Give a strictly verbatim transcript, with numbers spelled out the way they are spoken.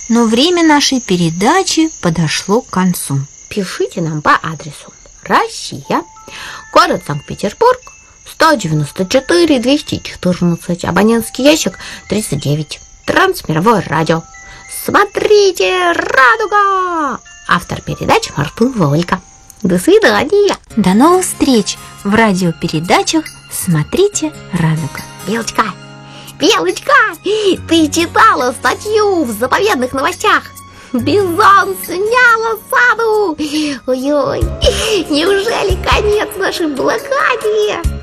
но время нашей передачи подошло к концу. Пишите нам по адресу: Россия, город Санкт-Петербург, сто девяносто четыре двести четырнадцать, абонентский ящик тридцать девять, Трансмировое радио. Смотрите, радуга! Автор передачи Мартын Волька. До свидания. До новых встреч в радиопередачах «Смотрите, радуга». Белочка, Белочка, ты читала статью в заповедных новостях? Бизон снял осаду. Ой-ой, неужели конец нашей блокаде?